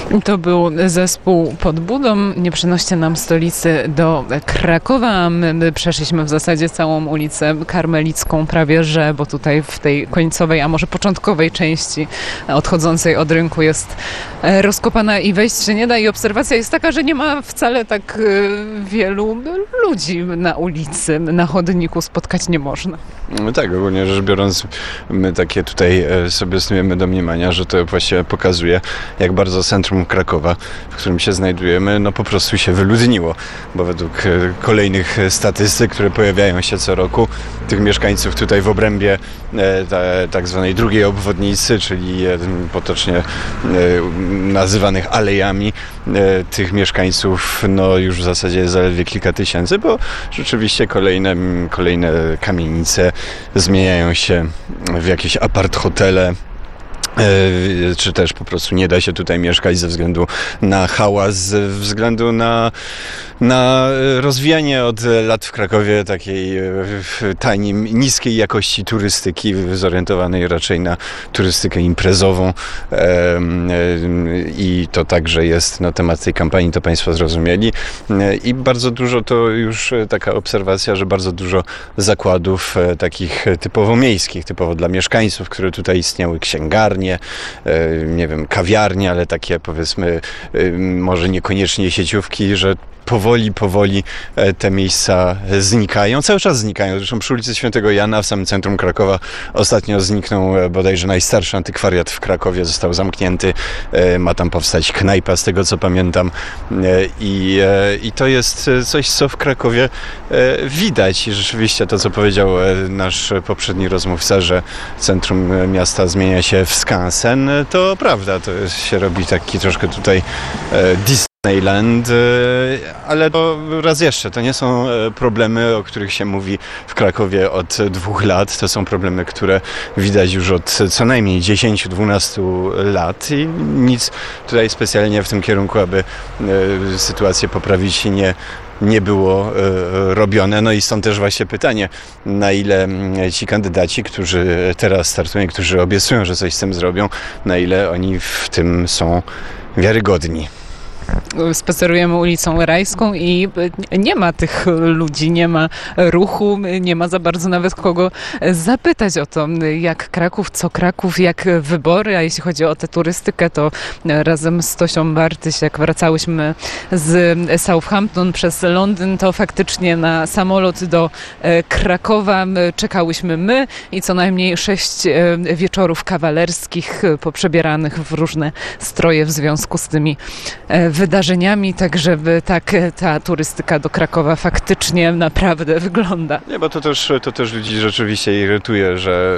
To był zespół Pod Budą. Nie przenoście nam stolicy do Krakowa. My przeszliśmy w zasadzie całą ulicę Karmelicką prawie, bo tutaj w tej końcowej, a może początkowej części odchodzącej od rynku jest rozkopana i wejść się nie da. I obserwacja jest taka, że nie ma wcale tak wielu ludzi na ulicy, na chodniku spotkać nie można. No tak, ogólnie rzecz biorąc, my takie tutaj sobie snujemy domniemania, że to właśnie pokazuje, jak bardzo centrum Krakowa, w którym się znajdujemy, no po prostu się wyludniło, bo według kolejnych statystyk, które pojawiają się co roku, tych mieszkańców tutaj w obrębie tak zwanej drugiej obwodnicy, czyli potocznie nazywanych alejami, tych mieszkańców no już w zasadzie jest zaledwie kilka tysięcy, bo rzeczywiście kolejne kamienice zmieniają się w jakieś apart-hotele, czy też po prostu nie da się tutaj mieszkać ze względu na hałas, ze względu na rozwijanie od lat w Krakowie takiej taniej, niskiej jakości turystyki, zorientowanej raczej na turystykę imprezową, i to także jest temat tej kampanii, to Państwo zrozumieli, i bardzo dużo to już taka obserwacja, że bardzo dużo zakładów takich typowo miejskich, typowo dla mieszkańców, które tutaj istniały, księgarnie, nie wiem, kawiarnie, ale takie powiedzmy może niekoniecznie sieciówki, że powoli te miejsca znikają. Cały czas znikają. Zresztą przy ulicy Świętego Jana w samym centrum Krakowa ostatnio zniknął bodajże najstarszy antykwariat w Krakowie. Został zamknięty. Ma tam powstać knajpa, z tego co pamiętam. I to jest coś, co w Krakowie widać. I rzeczywiście to, co powiedział nasz poprzedni rozmówca, że centrum miasta zmienia się w skansen, to prawda. To się robi taki troszkę tutaj Disneyland, ale to raz jeszcze, to nie są problemy, o których się mówi w Krakowie od 2 lat. To są problemy, które widać już od co najmniej 10-12 lat i nic tutaj specjalnie w tym kierunku, aby sytuację poprawić nie było robione. No i stąd też właśnie pytanie, na ile ci kandydaci, którzy teraz startują, którzy obiecują, że coś z tym zrobią, na ile oni w tym są wiarygodni. Spacerujemy ulicą Rajską i nie ma tych ludzi, nie ma ruchu, nie ma za bardzo nawet kogo zapytać o to, jak Kraków, co Kraków, jak wybory, a jeśli chodzi o tę turystykę, to razem z Tosią Bartyś, jak wracałyśmy z Southampton przez Londyn, to faktycznie na samolot do Krakowa czekałyśmy my i co najmniej 6 wieczorów kawalerskich poprzebieranych w różne stroje w związku z tymi wydarzeniami, tak żeby ta turystyka do Krakowa faktycznie naprawdę wygląda. Nie, bo to też ludzi rzeczywiście irytuje, że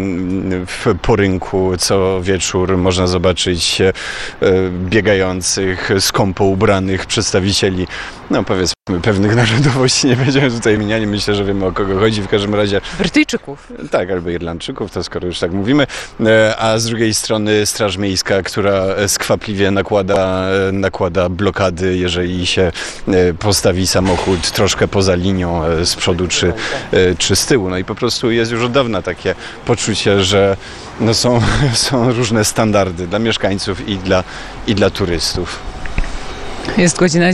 po rynku co wieczór można zobaczyć biegających, skąpo ubranych przedstawicieli, no powiedzmy, pewnych narodowości, nie będziemy tutaj wymieniali, myślę, że wiemy, o kogo chodzi, w każdym razie Brytyjczyków. Tak, albo Irlandczyków, to skoro już tak mówimy, a z drugiej strony Straż Miejska, która skwapliwie nakłada blokady, jeżeli się postawi samochód troszkę poza linią z przodu czy z tyłu. No i po prostu jest już od dawna takie poczucie, że są różne standardy dla mieszkańców i dla turystów. Jest godzina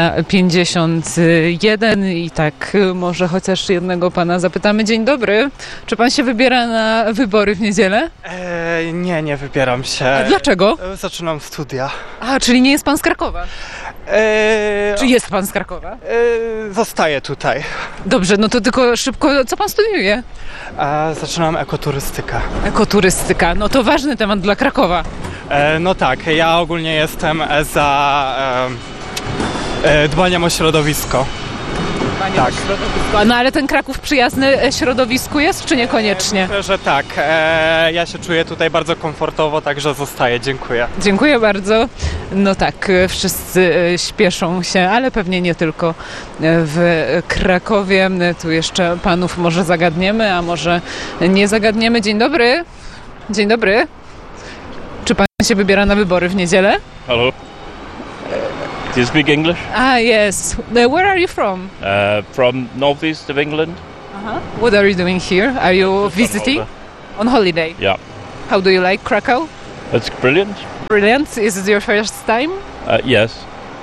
9:51 i tak może chociaż jednego pana zapytamy. Dzień dobry. Czy pan się wybiera na wybory w niedzielę? Nie wybieram się. A dlaczego? Zaczynam studia. A, czyli nie jest pan z Krakowa? Czy jest pan z Krakowa? Zostaję tutaj. Dobrze, no to tylko szybko, co pan studiuje? Zaczynam ekoturystykę. Ekoturystyka, no to ważny temat dla Krakowa. No tak, ja ogólnie jestem za dbaniem o środowisko. Tak. No ale ten Kraków przyjazny środowisku jest, czy niekoniecznie? Myślę, że tak. Ja się czuję tutaj bardzo komfortowo, także zostaję. Dziękuję. Dziękuję bardzo. No tak, wszyscy śpieszą się, ale pewnie nie tylko w Krakowie. Tu jeszcze panów może zagadniemy, a może nie zagadniemy. Dzień dobry. Dzień dobry. Czy pan się wybiera na wybory w niedzielę? Hello. Do you speak English? Yes. Where are you from? From northeast of England. What are you doing here? Are you visiting? On holiday. Yeah. How do you like Krakow? It's brilliant. brilliant. Is it your first time? Yes.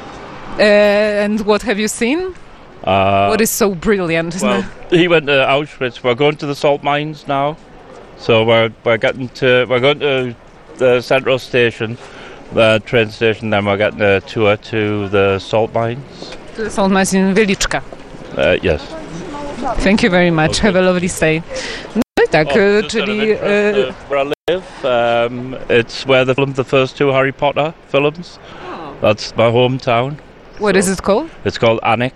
And what have you seen? What is so brilliant? Well, he went to Auschwitz. We're going to the salt mines now, so we're going to the central station, the train station. Then we're getting a tour to the salt mines. To the salt mines in Wieliczka. Yes. Thank you very much. Okay. Have a lovely stay. No i tak, czyli... where I live, it's where they filmed the first 2 Harry Potter films. That's my hometown. What is it called? It's called Alnwick.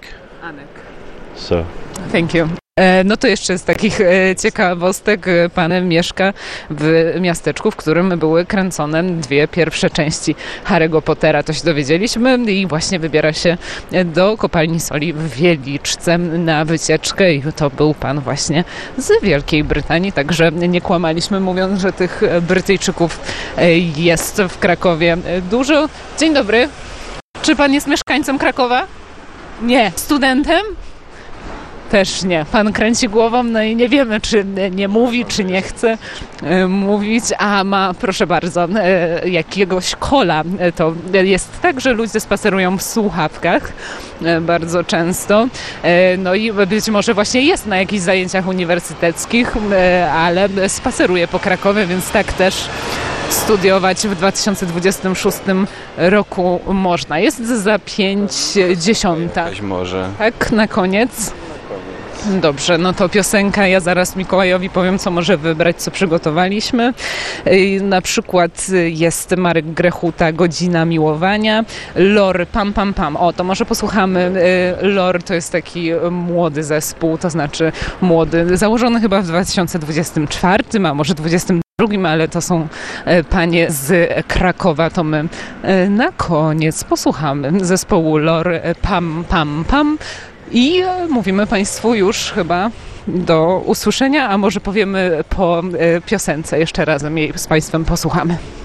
So. Thank you. No to jeszcze z takich ciekawostek. Pan mieszka w miasteczku, w którym były kręcone 2 pierwsze części Harry'ego Pottera. To się dowiedzieliśmy i właśnie wybiera się do kopalni soli w Wieliczce na wycieczkę i to był pan właśnie z Wielkiej Brytanii, także nie kłamaliśmy, mówiąc, że tych Brytyjczyków jest w Krakowie dużo. Dzień dobry. Czy pan jest mieszkańcem Krakowa? Nie. Studentem? Też nie. Pan kręci głową, no i nie wiemy, czy nie mówi, czy nie chce mówić, a ma, proszę bardzo, jakiegoś kola. To jest tak, że ludzie spacerują w słuchawkach bardzo często, no i być może właśnie jest na jakichś zajęciach uniwersyteckich, ale spaceruje po Krakowie, więc tak też studiować w 2026 roku można. Jest za 5:10. Może. Tak, na koniec. Dobrze, no to piosenka. Ja zaraz Mikołajowi powiem, co może wybrać, co przygotowaliśmy. Na przykład jest Marek Grechuta, Godzina Miłowania. Lor, Pam Pam Pam. O, to może posłuchamy. Lor to jest taki młody zespół, to znaczy młody, założony chyba w 2024, a może 2022, ale to są panie z Krakowa. To my na koniec posłuchamy zespołu Lor, Pam Pam Pam. I mówimy Państwu już chyba do usłyszenia, a może powiemy po piosence jeszcze razem jej z Państwem posłuchamy.